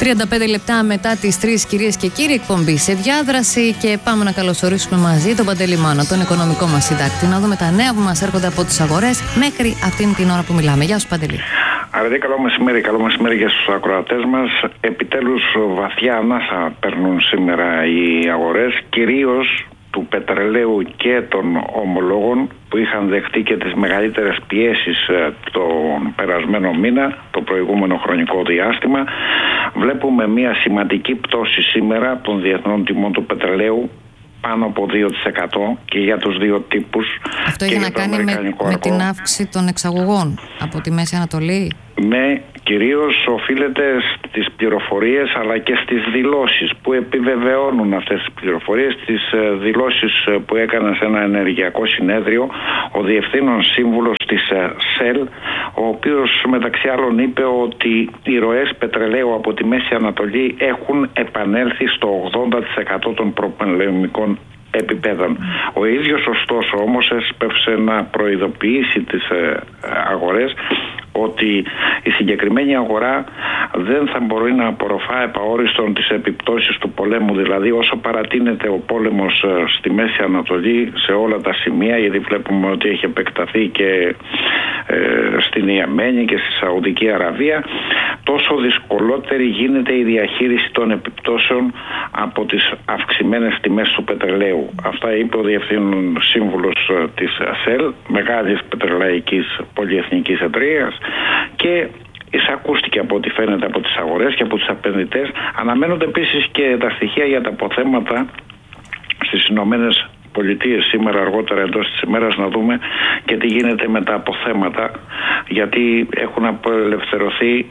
35 λεπτά μετά τις 3, κυρίες και κύριοι, εκπομπή σε διάδραση και πάμε να καλωσορίσουμε μαζί τον Παντελή Μάνο, τον οικονομικό μας συντάκτη, να δούμε τα νέα που μας έρχονται από τις αγορές μέχρι αυτήν την ώρα που μιλάμε. Γεια σου, Παντελή. Αρετή, καλό μεσημέρι για στους ακροατές μας. Επιτέλους βαθιά ανάσα παίρνουν σήμερα οι αγορές, κυρίως του πετρελαίου και των ομολόγων που είχαν δεχτεί και τις μεγαλύτερες πιέσεις τον περασμένο μήνα, το προηγούμενο χρονικό διάστημα. Βλέπουμε μια σημαντική πτώση σήμερα των διεθνών τιμών του πετρελαίου, πάνω από 2% και για τους δύο τύπους. Αυτό έχει να κάνει με την αύξηση των εξαγωγών από τη Μέση Ανατολή. Ναι, κυρίως οφείλεται στις πληροφορίες αλλά και στις δηλώσεις που επιβεβαιώνουν αυτές τις πληροφορίες, τις δηλώσεις που έκανε σε ένα ενεργειακό συνέδριο ο διευθύνων σύμβουλος της ΣΕΛ, ο οποίος μεταξύ άλλων είπε ότι οι ροές πετρελαίου από τη Μέση Ανατολή έχουν επανέλθει στο 80% των προπολεμικών επιπέδων. Ο ίδιος ωστόσο όμως έσπευσε να προειδοποιήσει τις αγορές ότι η συγκεκριμένη αγορά δεν θα μπορεί να απορροφά επαόριστον τις επιπτώσεις του πολέμου. Δηλαδή όσο παρατείνεται ο πόλεμος στη Μέση Ανατολή σε όλα τα σημεία, γιατί βλέπουμε ότι έχει επεκταθεί και στην Ιεμένη και στη Σαουδική Αραβία, τόσο δυσκολότερη γίνεται η διαχείριση των επιπτώσεων από τις αυξημένες τιμές του πετρελαίου. Αυτά είπε ο διευθύνων σύμβουλος της ΣΕΛ, μεγάλης πετρελαϊκής πολυεθνικής εταιρείας, και εισακούστηκε από ό,τι φαίνεται από τις αγορές και από τους επενδυτές. Αναμένονται επίσης και τα στοιχεία για τα αποθέματα στις Ηνωμένες Πολιτείες σήμερα, αργότερα εντός της ημέρας, να δούμε και τι γίνεται με τα αποθέματα, γιατί έχουν απελευθερωθεί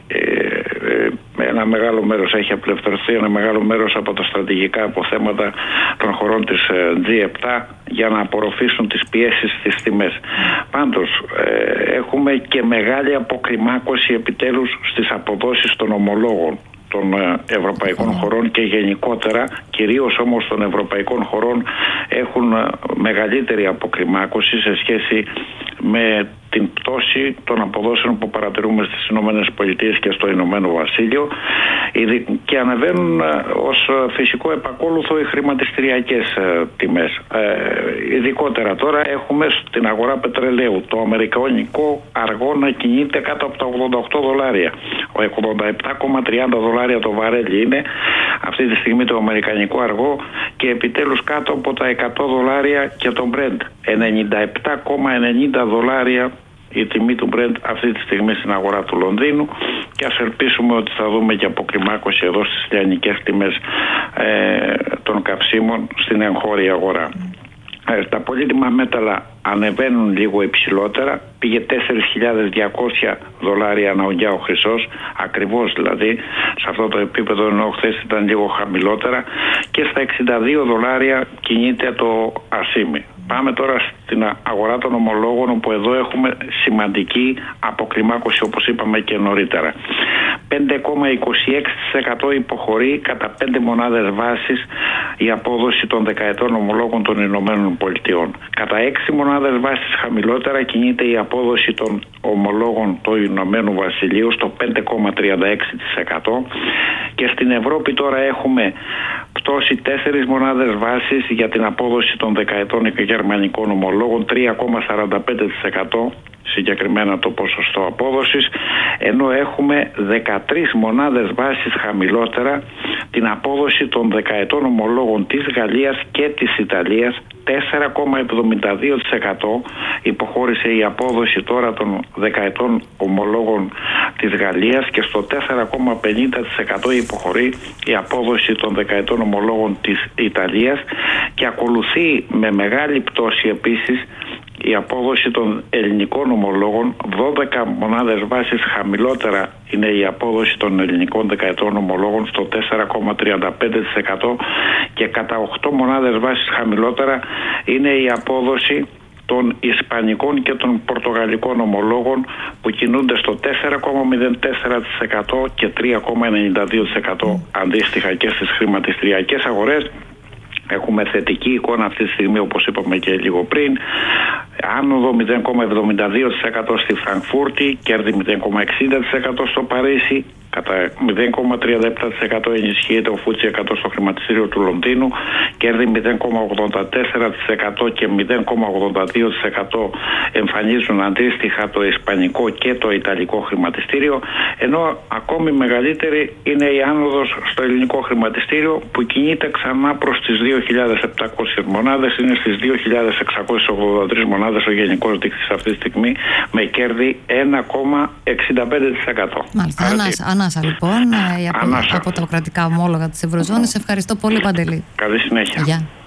ένα μεγάλο μέρος, έχει απελευθερωθεί ένα μεγάλο μέρος από τα στρατηγικά αποθέματα των χωρών της G7 για να απορροφήσουν τις πιέσεις στις τιμές. Πάντως έχουμε και μεγάλη αποκλιμάκωση επιτέλους στις αποδόσεις των ομολόγων των ευρωπαϊκών χωρών και γενικότερα, κυρίως όμως των ευρωπαϊκών χωρών, έχουν μεγαλύτερη αποκλιμάκωση σε σχέση με την πτώση των αποδόσεων που παρατηρούμε στις Ηνωμένες Πολιτείες και στο Ηνωμένο Βασίλειο, και ανεβαίνουν ως φυσικό επακόλουθο οι χρηματιστηριακές τιμές. Ειδικότερα τώρα έχουμε στην αγορά πετρελαίου το αμερικανικό αργό να κινείται κάτω από τα $88. Ο 87,30 δολάρια το βαρέλι είναι αυτή τη στιγμή το αμερικανικό αργό, και επιτέλους κάτω από τα $100 και το Brent. 97,90 δολάρια η τιμή του Brent αυτή τη στιγμή στην αγορά του Λονδίνου, και ας ελπίσουμε ότι θα δούμε και αποκλιμάκωση εδώ στις λιανικές τιμές των καυσίμων στην εγχώρια αγορά. Τα πολύτιμα μέταλλα ανεβαίνουν λίγο υψηλότερα, πήγε $4.200 ανά ουγγιά ο χρυσός, ακριβώς δηλαδή σε αυτό το επίπεδο, ενώ χθες ήταν λίγο χαμηλότερα, και στα $62 κινείται το ασίμι. Πάμε τώρα στην αγορά των ομολόγων, όπου εδώ έχουμε σημαντική αποκλιμάκωση, όπως είπαμε και νωρίτερα. 5,26% υποχωρεί κατά 5 μονάδες βάσης η απόδοση των δεκαετών ομολόγων των Ηνωμένων Πολιτειών. Κατά 6 μονάδες βάσης χαμηλότερα κινείται η απόδοση των ομολόγων του Ηνωμένου Βασιλείου στο 5,36%, και στην Ευρώπη τώρα έχουμε πτώση 4 μονάδες βάσης για την απόδοση των δεκαετών γερμανικών ομολόγων, 3,45% συγκεκριμένα το ποσοστό απόδοσης, ενώ έχουμε 13 μονάδες βάσης χαμηλότερα την απόδοση των δεκαετών ομολόγων της Γαλλίας και της Ιταλίας. 4,72% υποχώρησε η απόδοση τώρα των δεκαετών ομολόγων της Γαλλίας, και στο 4,50% υποχωρεί η απόδοση των δεκαετών ομολόγων της Ιταλίας, και ακολουθεί με μεγάλη πτώση επίσης η απόδοση των ελληνικών ομολόγων. 12 μονάδες βάσης χαμηλότερα είναι η απόδοση των ελληνικών δεκαετών ομολόγων στο 4,35%, και κατά 8 μονάδες βάσης χαμηλότερα είναι η απόδοση των ισπανικών και των πορτογαλικών ομολόγων, που κινούνται στο 4,04% και 3,92% αντίστοιχα. Και στις χρηματιστηριακές αγορές έχουμε θετική εικόνα αυτή τη στιγμή, όπως είπαμε και λίγο πριν. Άνοδο 0,72% στη Φραγκφούρτη, κέρδη 0,60% στο Παρίσι, Κατά 0,37% ενισχύεται ο FTSE 100 στο χρηματιστήριο του Λονδίνου, κέρδη 0,84% και 0,82% εμφανίζουν αντίστοιχα το ισπανικό και το ιταλικό χρηματιστήριο, ενώ ακόμη μεγαλύτερη είναι η άνοδος στο ελληνικό χρηματιστήριο που κινείται ξανά προς τις 2.700 μονάδες, είναι στις 2.683 μονάδες ο γενικός δείκτης αυτή τη στιγμή με κέρδη 1,65%. Μάλιστα, ανάσα λοιπόν από τα κρατικά ομόλογα της Ευρωζώνης. Ευχαριστώ πολύ, Παντελή. Καλή συνέχεια. Γεια.